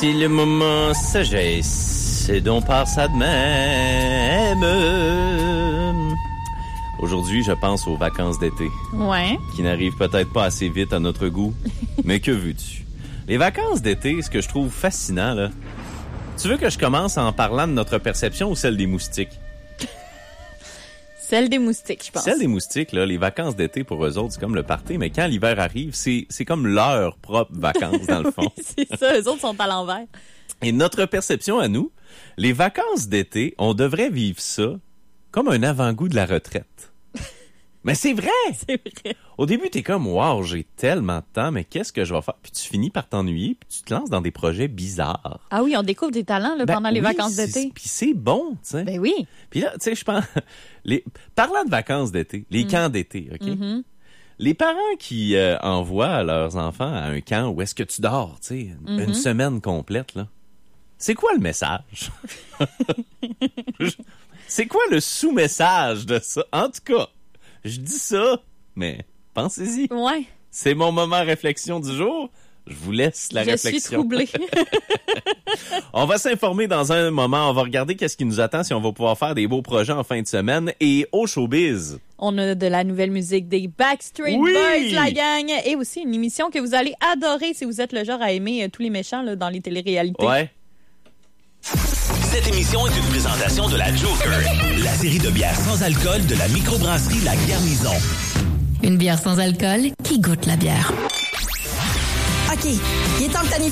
C'est le moment sagesse dont part ça de même. Aujourd'hui, je pense aux vacances d'été. Ouais. Qui n'arrivent peut-être pas assez vite à notre goût. Mais que veux-tu? Les vacances d'été, ce que je trouve fascinant, là. Tu veux que je commence en parlant de notre perception ou celle des moustiques? Celle des moustiques, je pense. Celle des moustiques, là, les vacances d'été, pour eux autres, c'est comme le party, mais quand l'hiver arrive, c'est comme leurs propres vacances, dans le fond. C'est ça, eux autres sont à l'envers. Et notre perception à nous, les vacances d'été, on devrait vivre ça comme un avant-goût de la retraite. Mais c'est vrai! C'est vrai. Au début, t'es comme, wow, j'ai tellement de temps, mais qu'est-ce que je vais faire? Puis tu finis par t'ennuyer, puis tu te lances dans des projets bizarres. Ah oui, on découvre des talents là, pendant les vacances d'été. Puis c'est bon, tu sais. Ben oui. Puis là, tu sais, je pense... Parlant de vacances d'été, les camps d'été, OK? Mm-hmm. Les parents qui envoient leurs enfants à un camp où est-ce que tu dors, tu sais, une semaine complète, là. C'est quoi le message? C'est quoi le sous-message de ça? En tout cas, je dis ça, mais pensez-y. Ouais. C'est mon moment réflexion du jour. Je vous laisse la réflexion. Je suis troublée. On va s'informer dans un moment. On va regarder qu'est-ce qui nous attend, si on va pouvoir faire des beaux projets en fin de semaine. Et au showbiz, on a de la nouvelle musique des Backstreet Boys, la gang. Et aussi une émission que vous allez adorer si vous êtes le genre à aimer tous les méchants là, dans les téléréalités. Ouais. Cette émission est une présentation de la Joker, la série de bières sans alcool de la microbrasserie La Garnison. Une bière sans alcool qui goûte la bière. OK, il est temps de planifier